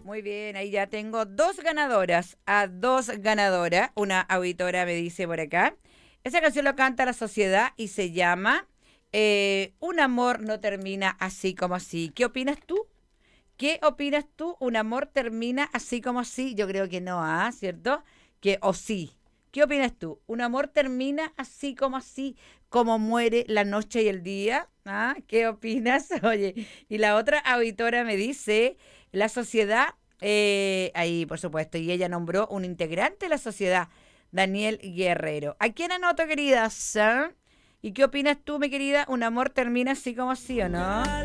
Muy bien, ahí ya tengo dos ganadoras, a dos ganadoras. Una auditora me dice por acá. Esa canción lo canta La Sociedad y se llama Un amor no termina así como así. ¿Qué opinas tú? ¿Qué opinas tú? ¿Un amor termina así como así? Yo creo que no, ¿ah? ¿Cierto? Que o sí. ¿Qué opinas tú? ¿Un amor termina así, como muere la noche y el día? ¿Ah? ¿Qué opinas? Oye, y la otra auditora me dice, la sociedad, ahí por supuesto, y ella nombró un integrante de la sociedad, Daniel Guerrero. ¿A quién anoto, queridas? ¿Ah? ¿Y qué opinas tú, mi querida? ¿Un amor termina así como así o no?